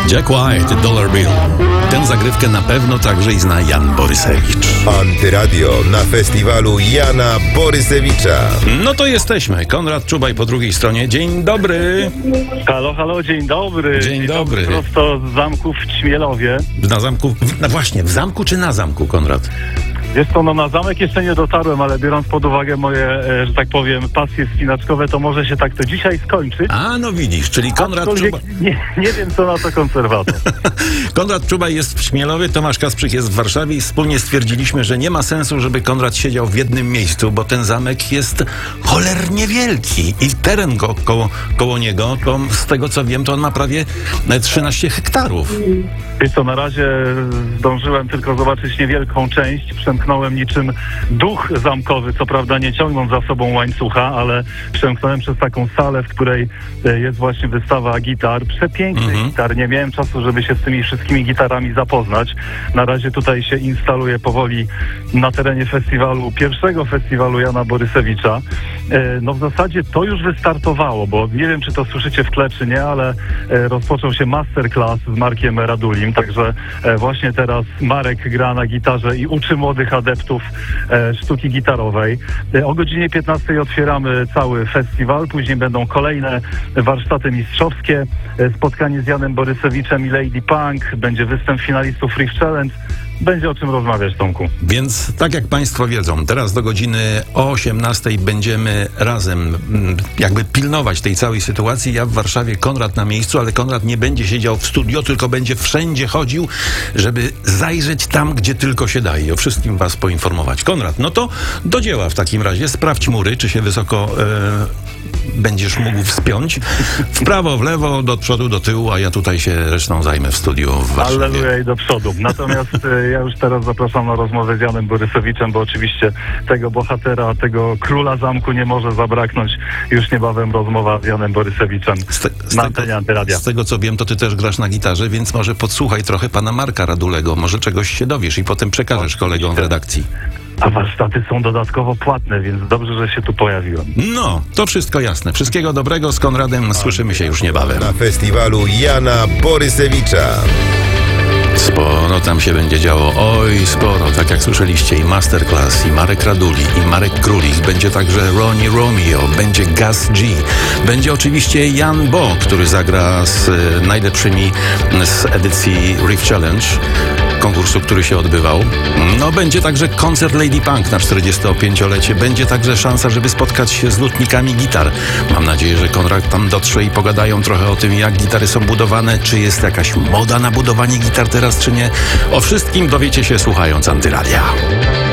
Jack White, Dollar Bill. Tę zagrywkę na pewno także i zna Jan Borysewicz. Antyradio na festiwalu Jana Borysewicza. No to jesteśmy. Konrad Czubaj po drugiej stronie. Dzień dobry. Halo, dzień dobry. Dzień dobry. Prosto z zamku w Ćmielowie. Na zamku, no właśnie, w zamku czy na zamku, Konrad? Wiesz co, no na zamek jeszcze nie dotarłem, ale biorąc pod uwagę moje, że tak powiem, pasje spinaczkowe, to może się tak to dzisiaj skończyć. A, no widzisz, czyli Konrad Czubaj... Nie wiem, co na to konserwator. Konrad Czubaj jest w Ćmielowie, Tomasz Kasprzyk jest w Warszawie i wspólnie stwierdziliśmy, że nie ma sensu, żeby Konrad siedział w jednym miejscu, bo ten zamek jest cholernie wielki i teren koło niego, to z tego co wiem, to on ma prawie 13 hektarów. Wiesz co, na razie zdążyłem tylko zobaczyć niewielką część. Przemknąłem niczym duch zamkowy, co prawda nie ciągnąc za sobą łańcucha, ale przemknąłem przez taką salę, w której jest właśnie wystawa gitar. Przepięknych gitar. Nie miałem czasu, żeby się z tymi wszystkimi gitarami zapoznać. Na razie tutaj się instaluję powoli na terenie festiwalu, pierwszego festiwalu Jana Borysewicza. No w zasadzie to już wystartowało, bo nie wiem, czy to słyszycie w tle, czy nie, ale rozpoczął się masterclass z Markiem Radulim, także właśnie teraz Marek gra na gitarze i uczy młodych adeptów sztuki gitarowej. O godzinie 15 otwieramy cały festiwal, później będą kolejne warsztaty mistrzowskie, spotkanie z Janem Borysewiczem i Lady Punk, będzie występ finalistów Riff Challenge. Będzie o czym rozmawiać, Tomku. Więc tak jak Państwo wiedzą, teraz do godziny o 18 będziemy razem jakby pilnować tej całej sytuacji. Ja w Warszawie, Konrad na miejscu, ale Konrad nie będzie siedział w studio, tylko będzie wszędzie chodził, żeby zajrzeć tam, gdzie tylko się da i o wszystkim Was poinformować. Konrad, no to do dzieła w takim razie. Sprawdź mury, czy się wysoko będziesz mógł wspiąć. W prawo, w lewo, do przodu, do tyłu, a ja tutaj się resztą zajmę w studiu w Warszawie. Alleluja i do przodu. Natomiast ja już teraz zapraszam na rozmowę z Janem Borysewiczem, bo oczywiście tego bohatera, tego króla zamku nie może zabraknąć. Już niebawem rozmowa z Janem Borysewiczem na antenie Antyradia. Z tego co wiem, to ty też grasz na gitarze, więc może podsłuchaj trochę pana Marka Radulego. Może czegoś się dowiesz i potem przekażesz kolegom w redakcji. A warsztaty są dodatkowo płatne, więc dobrze, że się tu pojawiłem. No, to wszystko jasne. Wszystkiego dobrego z Konradem. Słyszymy się już niebawem. Na festiwalu Jana Borysewicza. Sporo tam się będzie działo. Oj, sporo. Tak jak słyszeliście, i masterclass, i Marek Raduli, i Marek Królik. Będzie także Ronnie Romeo, będzie Gus G. Będzie oczywiście Jan Bo, który zagra z najlepszymi z edycji Riff Challenge, konkursu, który się odbywał. No, będzie także koncert Lady Punk na 45-lecie. Będzie także szansa, żeby spotkać się z lutnikami gitar. Mam nadzieję, że Konrad tam dotrze i pogadają trochę o tym, jak gitary są budowane, czy jest jakaś moda na budowanie gitar teraz, czy nie. O wszystkim dowiecie się słuchając Antyradia.